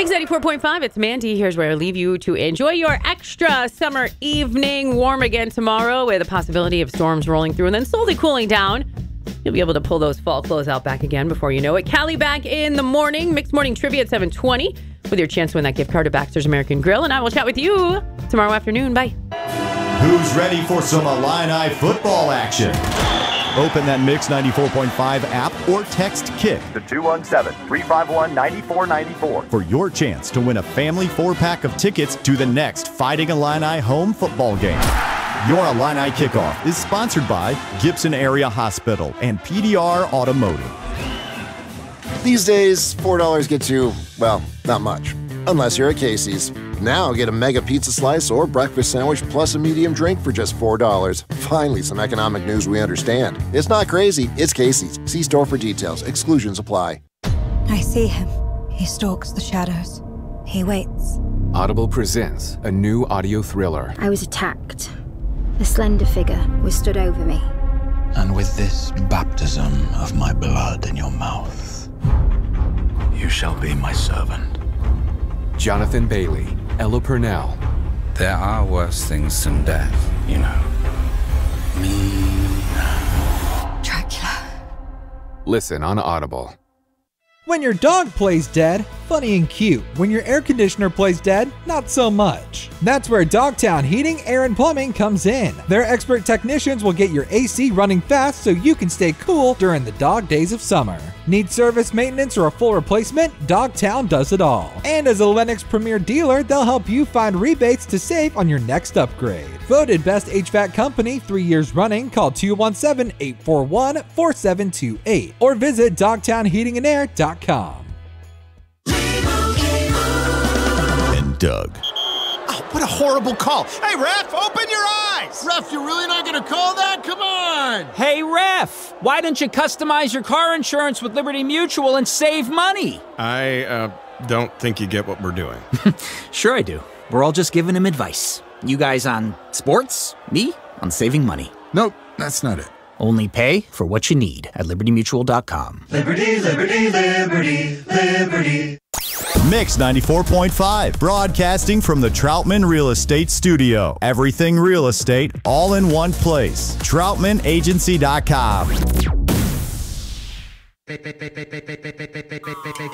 Mix 94.5, it's Mandy. Here's where I leave you to enjoy your extra summer evening. Warm again tomorrow with a possibility of storms rolling through and then slowly cooling down. You'll be able to pull those fall clothes out back again before you know it. Callie back in the morning. Mixed Morning Trivia at 7:20 with your chance to win that gift card to Baxter's American Grill. And I will chat with you tomorrow afternoon. Bye. Who's ready for some Illini football action? Open that Mix 94.5 app or text KICK to 217-351-9494 for your chance to win a family 4-pack of tickets to the next Fighting Illini home football game. Your Illini Kickoff is sponsored by Gibson Area Hospital and PDR Automotive. These days, $4 gets you, well, not much. Unless you're at Casey's. Now get a mega pizza slice or breakfast sandwich plus a medium drink for just $4. Finally, some economic news we understand. It's not crazy, it's Casey's. See store for details. Exclusions apply. I see him. He stalks the shadows. He waits. Audible presents a new audio thriller. I was attacked. A slender figure was stood over me. And with this baptism of my blood in your mouth, you shall be my servant. Jonathan Bailey, Ella Purnell. There are worse things than death, you know. Dracula. Listen on Audible. When your dog plays dead, funny and cute. When your air conditioner plays dead, not so much. That's where Dogtown Heating, Air, and Plumbing comes in. Their expert technicians will get your AC running fast so you can stay cool during the dog days of summer. Need service, maintenance, or a full replacement? Dogtown does it all. And as a Lennox Premier dealer, they'll help you find rebates to save on your next upgrade. Voted Best HVAC Company 3 years running, call 217-841-4728 or visit dogtownheatingandair.com. And Doug. Oh, what a horrible call. Hey, ref, open your eyes. Ref, you're really not going to call that? Come on. Hey, ref, why don't you customize your car insurance with Liberty Mutual and save money? I don't think you get what we're doing. Sure I do. We're all just giving him advice. You guys on sports, me on saving money. Nope, that's not it. Only pay for what you need at libertymutual.com. Liberty, liberty, liberty, liberty. Mix 94.5, broadcasting from the Troutman Real Estate Studio. Everything real estate, all in one place. TroutmanAgency.com.